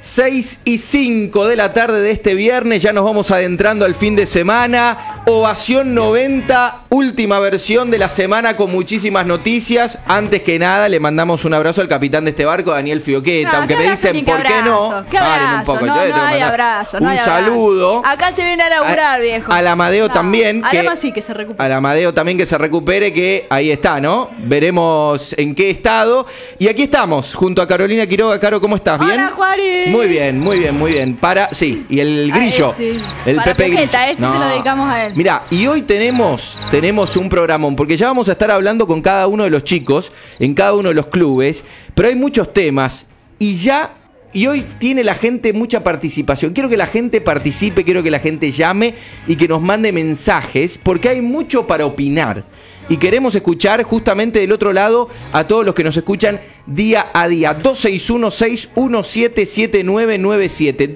6:05 de la tarde de este viernes, ya nos vamos adentrando al fin de semana. Ovación 90, última versión de la semana con muchísimas noticias. Antes que nada, le mandamos un abrazo al capitán de este barco, Daniel Fioqueta. Aunque me dicen, ¿por qué no? Paren un poco, no hay abrazo. Un saludo. Acá se viene a laburar, viejo. Al Amadeo también. Sí, que se recupere. Al Amadeo también que se recupere, que ahí está, ¿no? Veremos en qué estado. Y aquí estamos, junto a Carolina Quiroga. Caro, ¿cómo estás? ¿Bien? Hola, Juárez. Muy bien. Sí, y el grillo, sí. el para Pepe Pujeta, Grillo. ese se lo dedicamos a él. Mirá, y hoy tenemos un programón, porque ya vamos a estar hablando con cada uno de los chicos, en cada uno de los clubes, pero hay muchos temas, y hoy tiene la gente mucha participación. Quiero que la gente participe, quiero que la gente llame y que nos mande mensajes, porque hay mucho para opinar. Y queremos escuchar justamente del otro lado a todos los que nos escuchan día a día. 2616-177997.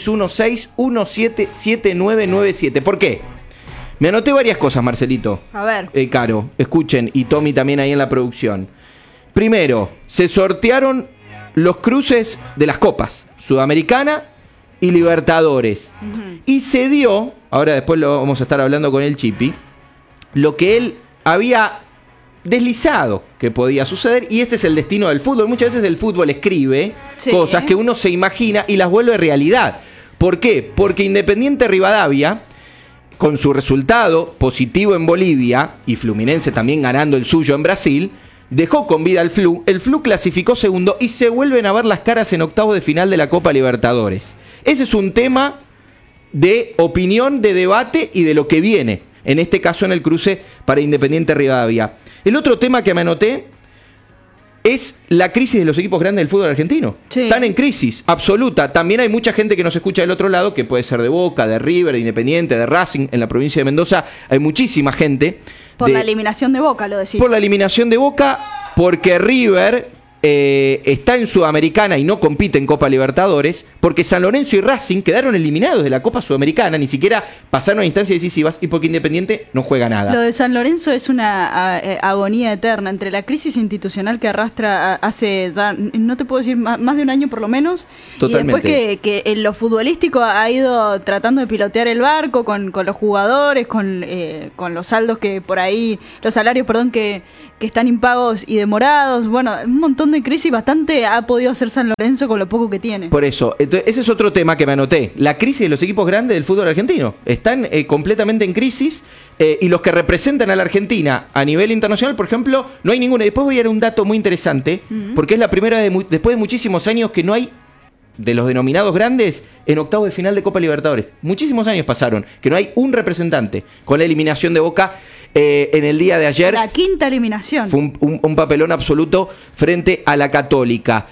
2616-177997. ¿Por qué? Me anoté varias cosas, Marcelito. A ver. Caro, escuchen, y Tommy también ahí en la producción. Primero, se sortearon los cruces de las copas, Sudamericana y Libertadores. Uh-huh. Y se dio, ahora después lo vamos a estar hablando con el Chipi, lo que él había deslizado que podía suceder, y este es el destino del fútbol. Muchas veces el fútbol escribe cosas que uno se imagina y las vuelve realidad. ¿Por qué? Porque Independiente Rivadavia, con su resultado positivo en Bolivia y Fluminense también ganando el suyo en Brasil, dejó con vida al Flu. El Flu clasificó segundo y se vuelven a ver las caras en octavos de final de la Copa Libertadores. Ese es un tema de opinión, de debate y de lo que viene. En este caso en el cruce para Independiente Rivadavia. El otro tema que me anoté es la crisis de los equipos grandes del fútbol argentino. Sí. Están en crisis absoluta. También hay mucha gente que nos escucha del otro lado, que puede ser de Boca, de River, de Independiente, de Racing. En la provincia de Mendoza hay muchísima gente. Por la eliminación de Boca, lo decís. Por la eliminación de Boca, porque River está en Sudamericana y no compite en Copa Libertadores, porque San Lorenzo y Racing quedaron eliminados de la Copa Sudamericana, ni siquiera pasaron a instancias decisivas, y porque Independiente no juega nada. Lo de San Lorenzo es una agonía eterna entre la crisis institucional que arrastra hace ya, no te puedo decir, más de un año por lo menos. Totalmente. Y después que en lo futbolístico ha ido tratando de pilotear el barco con los jugadores, con los saldos que por ahí, los salarios, que están impagos y demorados. Bueno, un montón de crisis bastante ha podido hacer San Lorenzo con lo poco que tiene. Por eso, entonces, ese es otro tema que me anoté. La crisis de los equipos grandes del fútbol argentino. Están completamente en crisis, y los que representan a la Argentina a nivel internacional, por ejemplo, no hay ninguna. Después voy a dar un dato muy interesante, porque es la primera vez después de muchísimos años que no hay de los denominados grandes en octavos de final de Copa Libertadores. Muchísimos años pasaron que no hay un representante, con la eliminación de Boca en el día de ayer. La quinta eliminación. Fue un papelón absoluto frente a la Católica.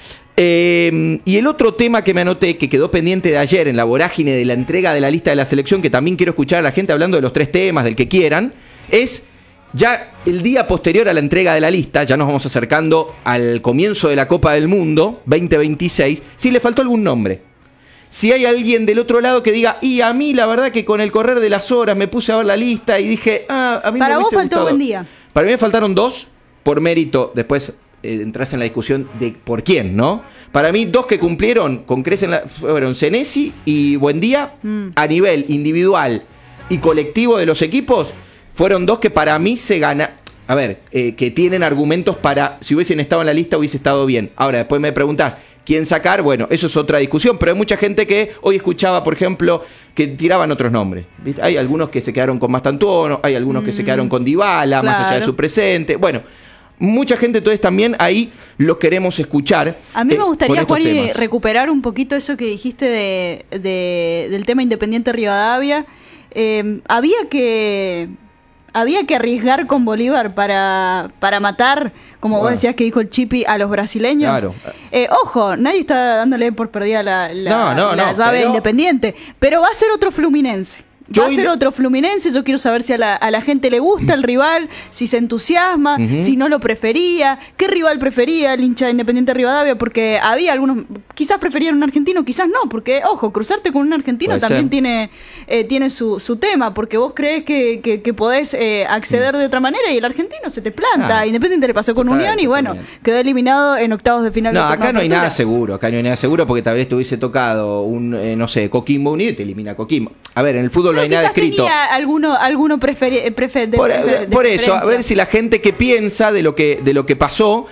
Y el otro tema que me anoté, que quedó pendiente de ayer en la vorágine de la entrega de la lista de la selección, que también quiero escuchar a la gente hablando de los tres temas, del que quieran, es ya el día posterior a la entrega de la lista. Ya nos vamos acercando al comienzo de la Copa del Mundo 2026, si le faltó algún nombre. Si hay alguien del otro lado que diga, y a mí la verdad que con el correr de las horas me puse a ver la lista y dije, a mí para me vos faltó gustado. Buen Día. Para mí me faltaron dos, por mérito, después entras en la discusión de por quién, ¿no? Para mí, dos que cumplieron con creces fueron Senesi y Buendía. A nivel individual y colectivo de los equipos, fueron dos que para mí se ganan. A ver, que tienen argumentos para, si hubiesen estado en la lista, hubiese estado bien. Ahora, después me preguntás, ¿quién sacar? Bueno, eso es otra discusión, pero hay mucha gente que hoy escuchaba, por ejemplo, que tiraban otros nombres. ¿Viste? Hay algunos que se quedaron con Mastantuono, hay algunos que se quedaron con Dybala, claro, más allá de su presente. Bueno, mucha gente, entonces también ahí los queremos escuchar. A mí me gustaría, Juan, recuperar un poquito eso que dijiste del tema Independiente Rivadavia. Había que arriesgar con Bolívar para matar, como vos decías que dijo el Chipi, a los brasileños. Claro. Ojo, nadie está dándole por perdida la llave Independiente, pero va a ser otro Fluminense. Va a ser otro Fluminense. Yo quiero saber si a la gente le gusta el rival, si se entusiasma, si no lo prefería, qué rival prefería el hincha de Independiente Rivadavia, porque había algunos, quizás preferían un argentino, quizás no, porque, ojo, cruzarte con un argentino también tiene su tema, porque vos crees que podés acceder de otra manera y el argentino se te planta. Independiente le pasó con Unión y bueno, quedó eliminado en octavos de final. No, acá no hay nada seguro, porque tal vez te hubiese tocado un, no sé, Coquimbo Unido y te elimina Coquimbo. A ver, en el fútbol no hay nada escrito. Tenía alguno por eso, a ver si la gente que piensa de lo que pasó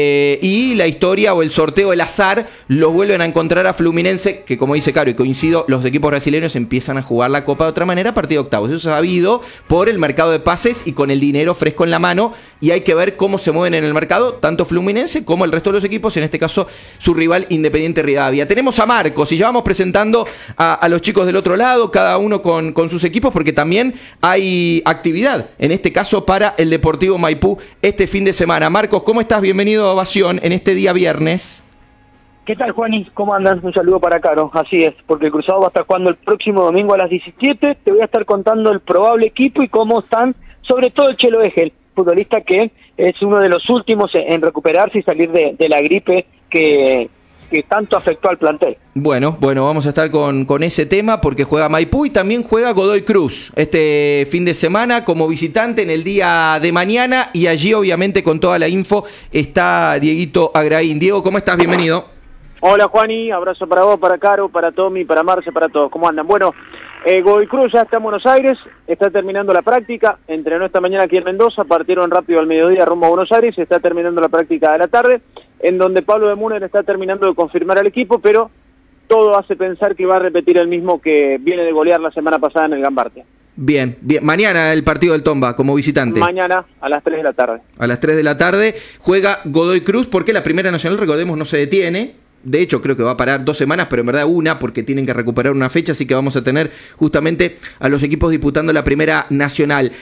y la historia o el sorteo, el azar, los vuelven a encontrar a Fluminense, que como dice Caro, y coincido, los equipos brasileños empiezan a jugar la Copa de otra manera a partir de octavos. Eso se ha sabido por el mercado de pases y con el dinero fresco en la mano, y hay que ver cómo se mueven en el mercado, tanto Fluminense como el resto de los equipos, en este caso su rival Independiente Rivadavia. Tenemos a Marcos y ya vamos presentando a los chicos del otro lado, cada uno con sus equipos, porque también hay actividad, en este caso para el Deportivo Maipú este fin de semana. Marcos, ¿cómo estás? Bienvenido a Ovación en este día viernes. ¿Qué tal, Juanis? ¿Cómo andan? Un saludo para Caro. Así es, porque el Cruzado va a estar jugando el próximo domingo a las 17. Te voy a estar contando el probable equipo y cómo están, sobre todo el Chelo Egel, futbolista que es uno de los últimos en recuperarse y salir de la gripe que tanto afectó al plantel. Bueno, vamos a estar con ese tema porque juega Maipú y también juega Godoy Cruz este fin de semana como visitante en el día de mañana, y allí obviamente con toda la info está Dieguito Agraín. Diego, ¿cómo estás? Bienvenido. Hola, Juani, abrazo para vos, para Caro, para Tommy, para Marce, para todos. ¿Cómo andan? Bueno, Godoy Cruz ya está en Buenos Aires, está terminando la práctica, entrenó esta mañana aquí en Mendoza, partieron rápido al mediodía rumbo a Buenos Aires, está terminando la práctica de la tarde, en donde Pablo de Múner está terminando de confirmar al equipo, pero todo hace pensar que va a repetir el mismo que viene de golear la semana pasada en el Gambarte. Bien. Mañana el partido del Tomba como visitante. Mañana a las 3 de la tarde. A las 3 de la tarde juega Godoy Cruz, porque la Primera Nacional, recordemos, no se detiene. De hecho, creo que va a parar 2 semanas, pero en verdad una, porque tienen que recuperar una fecha, así que vamos a tener justamente a los equipos disputando la Primera Nacional.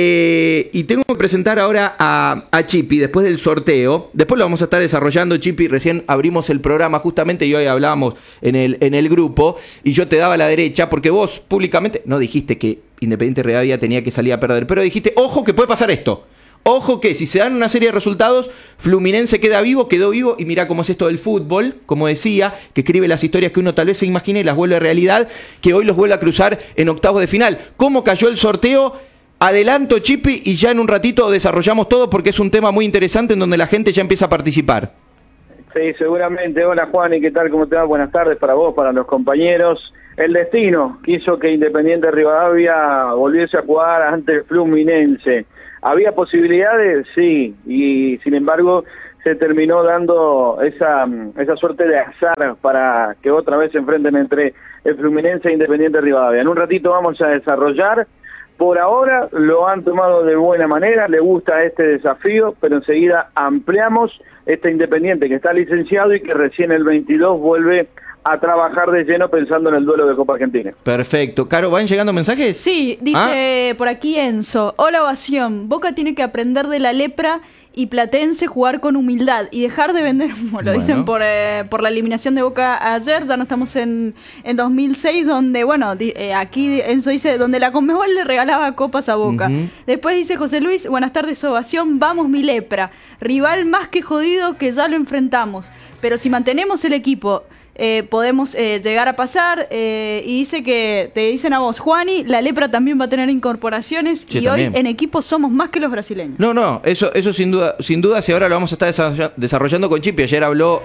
Y tengo que presentar ahora a Chipi, después del sorteo. Después lo vamos a estar desarrollando, Chipi. Recién abrimos el programa justamente y hoy hablábamos en el grupo, y yo te daba la derecha, porque vos públicamente no dijiste que Independiente Rivadavia tenía que salir a perder, pero dijiste, ojo que puede pasar esto. Ojo que si se dan una serie de resultados, Fluminense quedó vivo, y mirá cómo es esto del fútbol, como decía, que escribe las historias que uno tal vez se imagina y las vuelve a realidad, que hoy los vuelve a cruzar en octavos de final. ¿Cómo cayó el sorteo? Adelanto, Chipi, y ya en un ratito desarrollamos todo porque es un tema muy interesante en donde la gente ya empieza a participar. Sí, seguramente. Hola, Juan, ¿y qué tal? ¿Cómo te va? Buenas tardes para vos, para los compañeros. El destino quiso que Independiente Rivadavia volviese a jugar ante el Fluminense. ¿Había posibilidades? Sí, y sin embargo se terminó dando esa suerte de azar para que otra vez se enfrenten entre el Fluminense e Independiente Rivadavia. En un ratito vamos a desarrollar. Por ahora lo han tomado de buena manera, le gusta este desafío, pero enseguida ampliamos este Independiente que está licenciado y que recién el 22 vuelve a trabajar de lleno pensando en el duelo de Copa Argentina. Perfecto. Caro, ¿van llegando mensajes? Sí, dice por aquí Enzo. Hola, Ovación. Boca tiene que aprender de la lepra y Platense jugar con humildad y dejar de vender humo. Lo dicen por la eliminación de Boca ayer. Ya no estamos en 2006, donde, aquí Enzo dice, donde la Conmebol le regalaba copas a Boca. Después dice José Luis, buenas tardes, Ovación. Vamos, mi lepra. Rival más que jodido, que ya lo enfrentamos. Pero si mantenemos el equipo, podemos llegar a pasar, y dice que te dicen a vos, Juani, la lepra también va a tener incorporaciones, y también. Hoy en equipo somos más que los brasileños. No, eso sin duda, si ahora lo vamos a estar desarrollando con Chipi. Ayer habló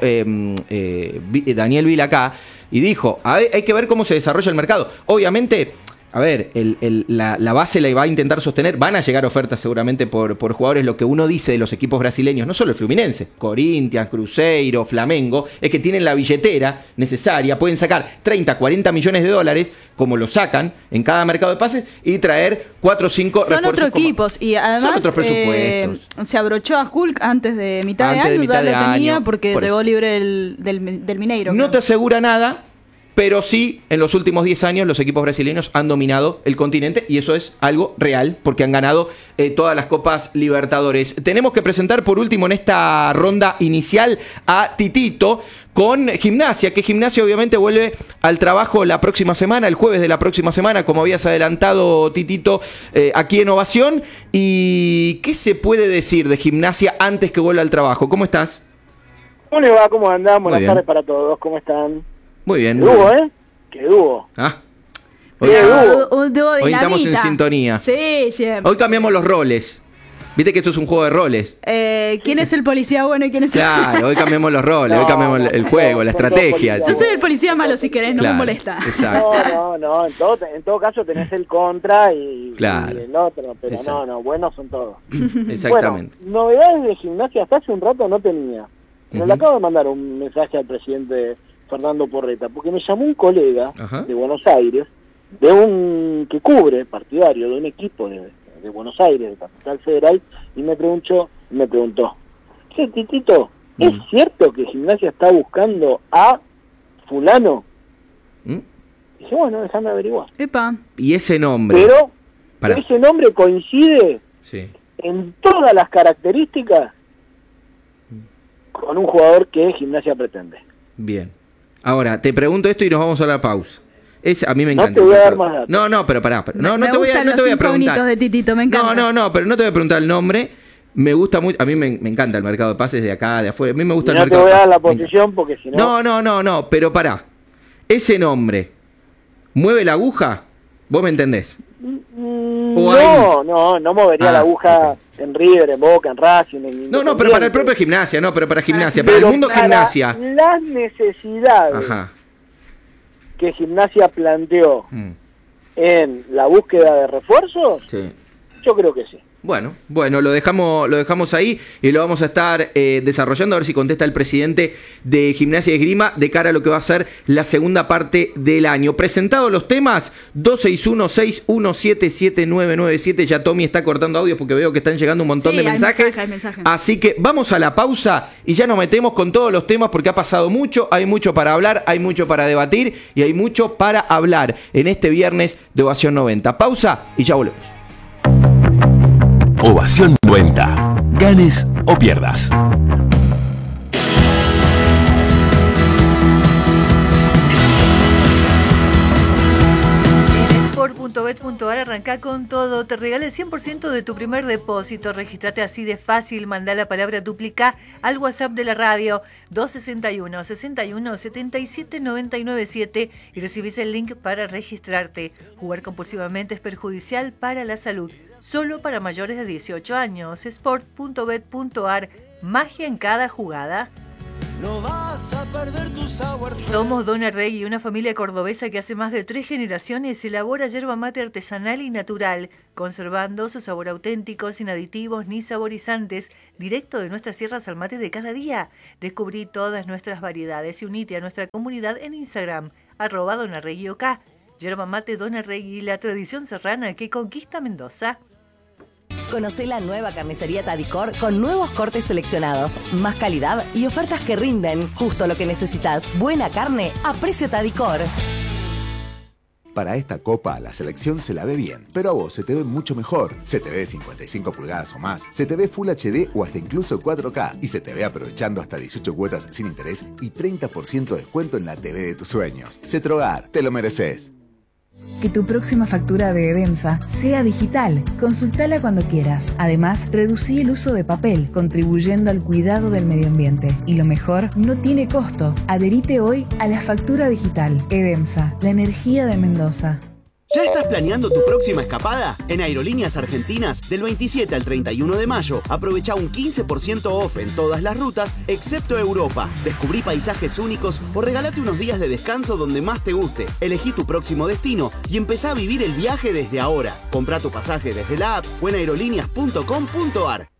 Daniel Vilacá y dijo, hay que ver cómo se desarrolla el mercado. Obviamente, a ver, la base la va a intentar sostener. Van a llegar ofertas seguramente por jugadores. Lo que uno dice de los equipos brasileños, no solo el Fluminense, Corinthians, Cruzeiro, Flamengo, es que tienen la billetera necesaria, pueden sacar 30, 40 millones de dólares, como lo sacan en cada mercado de pases, y traer 4 o 5 refuerzos. Son otros equipos, y además son otros presupuestos. Se abrochó a Hulk antes de mitad de año, ya lo tenía porque llegó libre del Mineiro. No te asegura nada, pero sí, en los últimos 10 años los equipos brasileños han dominado el continente y eso es algo real porque han ganado todas las Copas Libertadores. Tenemos que presentar por último en esta ronda inicial a Titito con Gimnasia, que Gimnasia obviamente vuelve al trabajo la próxima semana, el jueves de la próxima semana, como habías adelantado, Titito, aquí en Ovación. ¿Y qué se puede decir de Gimnasia antes que vuelva al trabajo? ¿Cómo estás? ¿Cómo le va? ¿Cómo andamos? Muy Buenas bien. tardes para todos. ¿Cómo están? Muy bien. ¿Qué dúo, ¿Qué dúo? Hoy, ¿Qué dúo? Un dúo hoy estamos en dinamita. sintonía. Sí, siempre. Hoy cambiamos los roles. Viste que esto es un juego de roles. ¿Quién es el policía bueno y quién es el... Claro, hoy cambiamos los roles, hoy No, cambiamos el juego, la son todos estrategia. policías. Yo soy el policía malo si querés, no Claro, me molesta. Exacto. No. En todo caso tenés el contra y Claro. el otro, pero Exacto. no, buenos son todos. Exactamente. Bueno, novedades de Gimnasia hasta hace un rato no tenía. Pero le acabo de mandar un mensaje al presidente Fernando Porreta, porque me llamó un colega Ajá. de Buenos Aires, de un que cubre partidario de un equipo de Buenos Aires, de Capital Federal, y me preguntó, che, Titito, ¿es cierto que Gimnasia está buscando a fulano? Dije, bueno, déjame averiguar. Epa. Y ese nombre. Pero Pará. ese nombre coincide Sí. en todas las características con un jugador que Gimnasia pretende. Bien. Ahora, te pregunto esto y nos vamos a la pausa. A mí me No encanta. te voy a dar más datos. No, pero pará. No Me te voy a gustan los preguntar. incógnitos de Titito, me encanta. No, pero no te voy a preguntar el nombre. Me gusta mucho, a mí me encanta el mercado de pases de acá, de afuera. A mí me gusta Y el no te mercado voy a de dar pases. la Me encanta. posición porque si no... No, pero pará. Ese nombre, ¿mueve la aguja? ¿Vos me entendés? O hay- No movería la aguja en River, en Boca, en Racing, en No, pero para el propio Gimnasia, no, pero para Gimnasia, para el Pero mundo para Gimnasia. las necesidades Ajá. que Gimnasia planteó Mm, en la búsqueda de refuerzos, sí. yo creo que sí. Bueno, lo dejamos ahí y lo vamos a estar desarrollando a ver si contesta el presidente de Gimnasia y Esgrima de cara a lo que va a ser la segunda parte del año. Presentados los temas, 261-617-7997. Ya Tommy está cortando audios porque veo que están llegando un montón Sí, de hay mensajes. mensajes. Así que vamos a la pausa y ya nos metemos con todos los temas porque ha pasado mucho, hay mucho para hablar, hay mucho para debatir y hay mucho para hablar en este viernes de Ovación 90. Pausa y ya volvemos. Ovación 90. Ganes o pierdas. En sport.bet.ar arranca con todo. Te regala el 100% de tu primer depósito. Regístrate así de fácil. Mandá la palabra duplica al WhatsApp de la radio 261 61 77 997 y recibís el link para registrarte. Jugar compulsivamente es perjudicial para la salud. Solo para mayores de 18 años. Sport.bet.ar. Magia en cada jugada. No vas a perder tu sabor. Somos Dona Regui, una familia cordobesa que hace más de 3 generaciones elabora yerba mate artesanal y natural, conservando su sabor auténtico, sin aditivos ni saborizantes, directo de nuestras sierras al mate de cada día. Descubrí todas nuestras variedades y unite a nuestra comunidad en Instagram, @DonaReguiOK. Yerba mate Dona Regui, la tradición serrana que conquista Mendoza. Conocé la nueva carnicería Tadicor con nuevos cortes seleccionados, más calidad y ofertas que rinden. Justo lo que necesitas. Buena carne a precio Tadicor. Para esta copa, la selección se la ve bien, pero a vos se te ve mucho mejor. Se te ve de 55 pulgadas o más, se te ve Full HD o hasta incluso 4K y se te ve aprovechando hasta 18 cuotas sin interés y 30% de descuento en la TV de tus sueños. Cetrogar, te lo mereces. Que tu próxima factura de Edemsa sea digital. Consultala cuando quieras. Además, reducí el uso de papel, contribuyendo al cuidado del medio ambiente. Y lo mejor, no tiene costo. Adherite hoy a la factura digital. Edemsa, la energía de Mendoza. ¿Ya estás planeando tu próxima escapada? En Aerolíneas Argentinas, del 27 al 31 de mayo, aprovecha un 15% off en todas las rutas, excepto Europa. Descubrí paisajes únicos o regalate unos días de descanso donde más te guste. Elegí tu próximo destino y empezá a vivir el viaje desde ahora. Comprá tu pasaje desde la app o en aerolíneas.com.ar.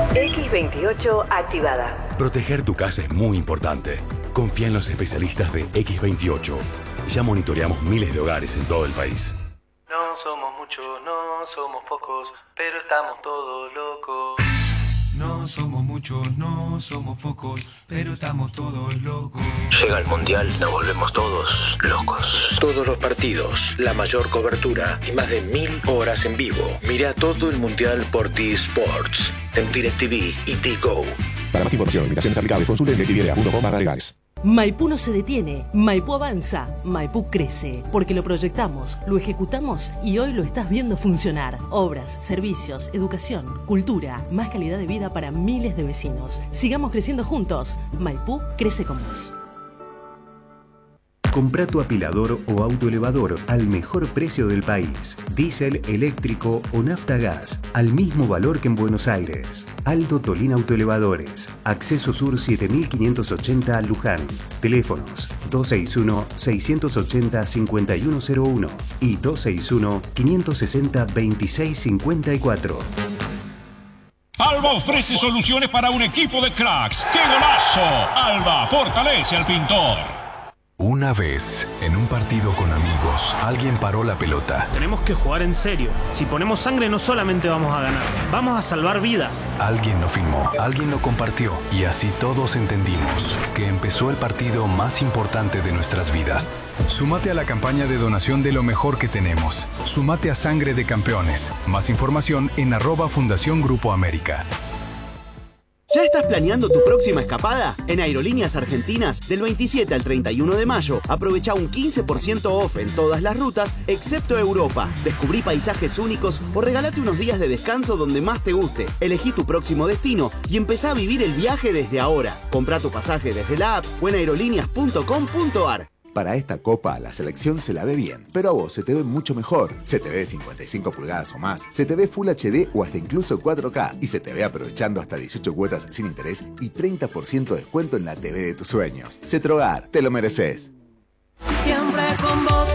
X28 activada. Proteger tu casa es muy importante. Confía en los especialistas de X28. Ya monitoreamos miles de hogares en todo el país. No somos muchos, no somos pocos, pero estamos todos locos. No somos muchos, no somos pocos, pero estamos todos locos. Llega el Mundial, nos volvemos todos locos. Todos los partidos, la mayor cobertura y más de 1000 horas en vivo. Mira todo el Mundial por T-Sports, en DirecTV y T-Go. Para más información, invitaciones aplicables, consulte en DirecTV.com/legales. Maipú no se detiene, Maipú avanza, Maipú crece, porque lo proyectamos, lo ejecutamos y hoy lo estás viendo funcionar. Obras, servicios, educación, cultura, más calidad de vida para miles de vecinos. Sigamos creciendo juntos. Maipú crece con vos. Comprá tu apilador o autoelevador al mejor precio del país. Diésel, eléctrico o nafta gas, al mismo valor que en Buenos Aires. Aldo Tolín Autoelevadores. Acceso Sur 7580 Luján. Teléfonos 261-680-5101 y 261-560-2654. Alba ofrece soluciones para un equipo de cracks. ¡Qué golazo! Alba fortalece al pintor. Una vez, en un partido con amigos, alguien paró la pelota. Tenemos que jugar en serio. Si ponemos sangre no solamente vamos a ganar, vamos a salvar vidas. Alguien lo filmó, alguien lo compartió y así todos entendimos que empezó el partido más importante de nuestras vidas. Súmate a la campaña de donación de lo mejor que tenemos. Súmate a Sangre de Campeones. Más información en @Fundación Grupo América. ¿Ya estás planeando tu próxima escapada? En Aerolíneas Argentinas, del 27 al 31 de mayo, aprovecha un 15% off en todas las rutas, excepto Europa. Descubrí paisajes únicos o regalate unos días de descanso donde más te guste. Elegí tu próximo destino y empezá a vivir el viaje desde ahora. Comprá tu pasaje desde la app o en aerolíneas.com.ar. Para esta copa, la selección se la ve bien, pero a vos se te ve mucho mejor. Se te ve 55 pulgadas o más, se te ve Full HD o hasta incluso 4K y se te ve aprovechando hasta 18 cuotas sin interés y 30% de descuento en la TV de tus sueños. Cetrogar, te lo mereces. Siempre con vos,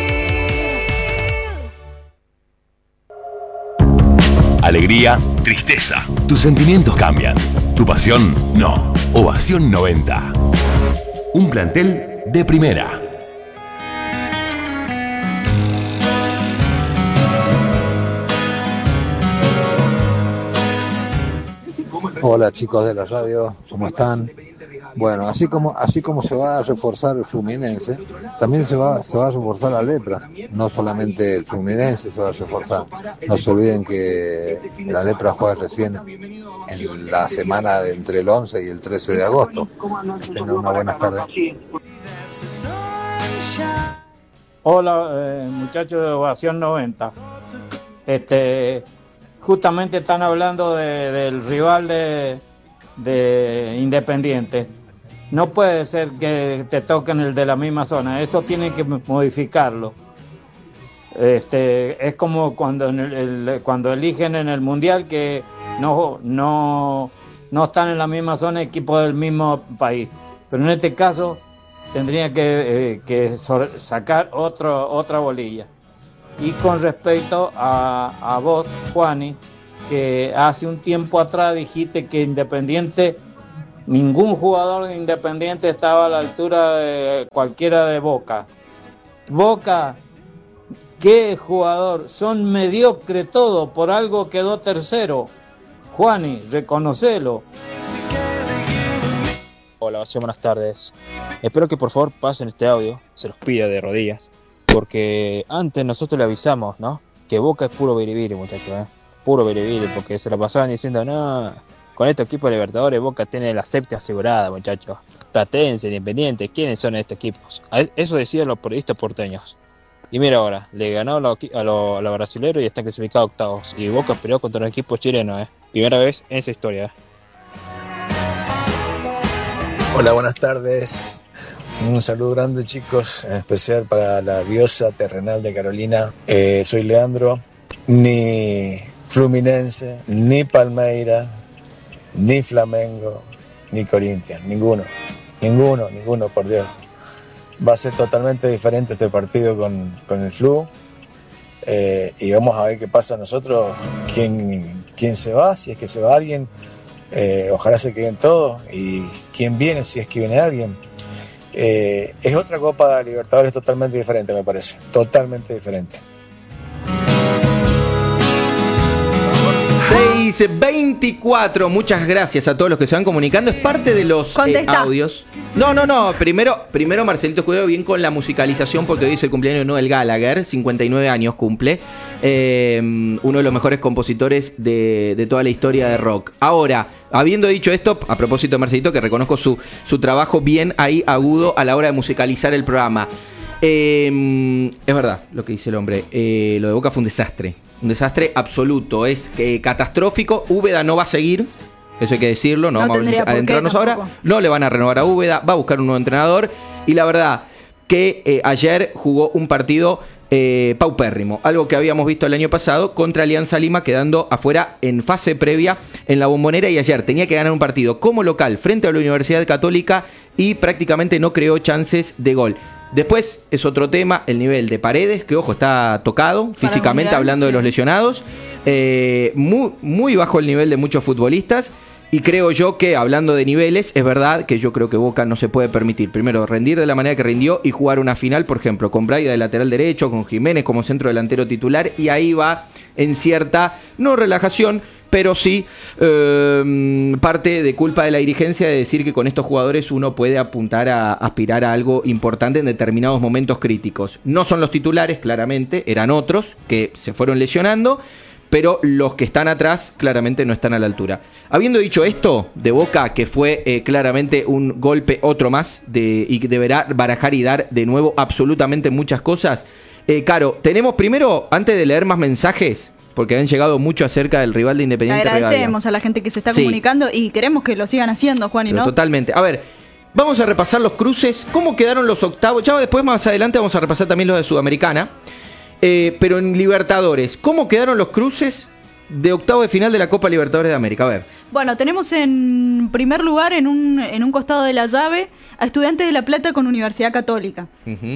Alegría, tristeza. Tus sentimientos cambian. Tu pasión, no. Ovación 90. Un plantel de primera. Hola chicos de la radio, ¿cómo están? Bueno, así como se va a reforzar el Fluminense, también se va a reforzar la Lepra. No solamente el Fluminense se va a reforzar. No se olviden que la Lepra juega recién en la semana de entre el 11 y el 13 de agosto. Que tengan una buena tarde. Hola muchachos de Ovación 90. Justamente están hablando del rival de Independiente. No puede ser que te toquen el de la misma zona, eso tienen que modificarlo. Es como cuando cuando eligen en el Mundial que no están en la misma zona equipos del mismo país. Pero en este caso tendría que sacar otra bolilla. Y con respecto a vos, Juani, que hace un tiempo atrás dijiste que Independiente, ningún jugador de Independiente estaba a la altura de cualquiera de Boca. Boca, ¿qué jugador? Son mediocre todo, por algo quedó tercero. Juani, reconocelo. Hola, buenas tardes. Espero que por favor pasen este audio, se los pido de rodillas, porque antes nosotros le avisamos, ¿no? Que Boca es puro biribiri, muchachos, puro biribiri, porque se lo pasaban diciendo, no, con este equipo de Libertadores Boca tiene la séptima asegurada, muchachos. Platense, Independiente, ¿quiénes son estos equipos? Eso decían los periodistas porteños. Y mira ahora, le ganó a los brasileños y están clasificados octavos. Y Boca peleó contra un equipo chileno, Primera vez en esa historia, Hola, buenas tardes. Un saludo grande, chicos, en especial para la diosa terrenal de Carolina. Soy Leandro. Ni Fluminense, ni Palmeira, ni Flamengo, ni Corinthians. Ninguno, por Dios. Va a ser totalmente diferente este partido con el Flu. Y vamos a ver qué pasa a nosotros. ¿Quién se va? Si es que se va alguien. Ojalá se queden todos. Y quién viene, si es que viene alguien. Es otra Copa Libertadores totalmente diferente, me parece. Totalmente diferente. 6:24. Muchas gracias a todos los que se van comunicando. Es parte de los audios. No. Primero Marcelito Escudero, bien con la musicalización, porque hoy es el cumpleaños de Noel Gallagher. 59 años cumple. Uno de los mejores compositores de toda la historia de rock. Ahora, habiendo dicho esto, a propósito de Marcelito, que reconozco su trabajo bien ahí agudo a la hora de musicalizar el programa. Es verdad lo que dice el hombre. Lo de Boca fue un desastre absoluto, es catastrófico. Úbeda no va a seguir, eso hay que decirlo, no vamos a adentrarnos ahora. No le van a renovar a Úbeda, va a buscar un nuevo entrenador. Y la verdad que ayer jugó un partido paupérrimo, algo que habíamos visto el año pasado contra Alianza Lima, quedando afuera en fase previa en la Bombonera, y ayer tenía que ganar un partido como local frente a la Universidad Católica y prácticamente no creó chances de gol. Después es otro tema, el nivel de Paredes, que ojo, está tocado físicamente, hablando de los lesionados. Muy bajo el nivel de muchos futbolistas. Y creo yo que, hablando de niveles, es verdad que yo creo que Boca no se puede permitir, primero, rendir de la manera que rindió y jugar una final, por ejemplo, con Braida de lateral derecho, con Jiménez como centro delantero titular, y ahí va en cierta, no relajación, pero sí parte de culpa de la dirigencia de decir que con estos jugadores uno puede apuntar a aspirar a algo importante en determinados momentos críticos. No son los titulares, claramente, eran otros que se fueron lesionando, pero los que están atrás claramente no están a la altura. Habiendo dicho esto de Boca, que fue claramente un golpe, otro más, y que deberá barajar y dar de nuevo absolutamente muchas cosas. Caro, tenemos primero, antes de leer más mensajes, porque han llegado mucho acerca del rival de Independiente Rivadavia. Agradecemos a la gente que se está comunicando y queremos que lo sigan haciendo, Juan, y pero no. Totalmente. A ver, vamos a repasar los cruces, cómo quedaron los octavos. Ya después, más adelante, vamos a repasar también los de Sudamericana. Pero en Libertadores, ¿cómo quedaron los cruces de octavo de final de la Copa Libertadores de América? A ver. Bueno, tenemos en primer lugar, en un costado de la llave, a Estudiantes de La Plata con Universidad Católica.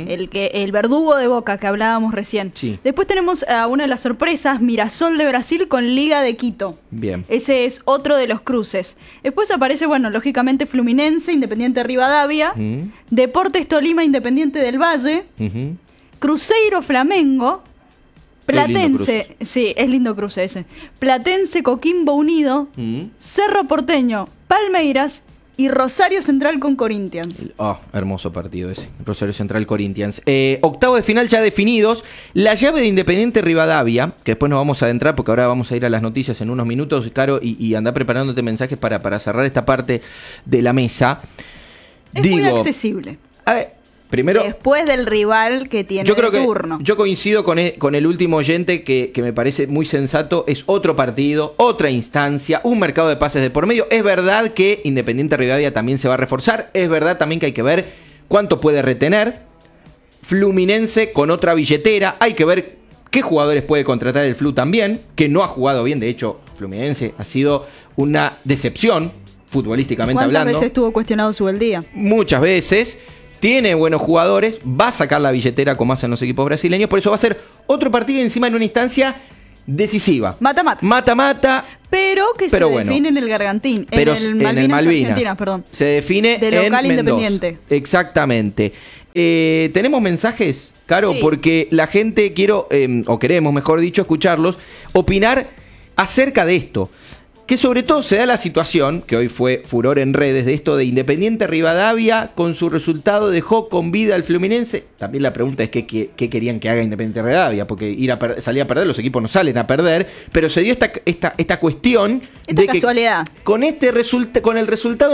El verdugo de Boca que hablábamos recién. Sí. Después tenemos a una de las sorpresas, Mirasol de Brasil con Liga de Quito. Bien. Ese es otro de los cruces. Después aparece, bueno, lógicamente Fluminense, Independiente Rivadavia, Deportes Tolima, Independiente del Valle, Cruzeiro Flamengo, Platense, sí, es lindo cruce ese. Platense Coquimbo Unido, Cerro Porteño, Palmeiras y Rosario Central con Corinthians. Hermoso partido ese, Rosario Central Corinthians. Octavo de final ya definidos. La llave de Independiente Rivadavia, que después nos vamos a adentrar porque ahora vamos a ir a las noticias en unos minutos, Caro, y anda preparándote mensajes para cerrar esta parte de la mesa. Es muy accesible. A ver, primero, después del rival que tiene turno. Yo coincido con el último oyente que me parece muy sensato. Es otro partido, otra instancia, un mercado de pases de por medio. Es verdad que Independiente Rivadavia también se va a reforzar. Es verdad también que hay que ver cuánto puede retener. Fluminense con otra billetera. Hay que ver qué jugadores puede contratar el Flu también, que no ha jugado bien. De hecho, Fluminense ha sido una decepción, futbolísticamente hablando. ¿Cuántas veces estuvo cuestionado su día? Muchas veces. Tiene buenos jugadores, va a sacar la billetera como hacen los equipos brasileños, por eso va a ser otro partido encima en una instancia decisiva. Mata-mata. Pero que se define en el Gargantín, pero en el Malvinas. Perdón. Se define de local en Independiente. Exactamente. Tenemos mensajes, Caro, porque la gente queremos, mejor dicho, escucharlos, opinar acerca de esto. Que sobre todo se da la situación, que hoy fue furor en redes, de esto de Independiente Rivadavia, con su resultado dejó con vida al Fluminense. También la pregunta es qué querían que haga Independiente Rivadavia, porque salir a perder, los equipos no salen a perder, pero se dio esta cuestión de casualidad. Que con el resultado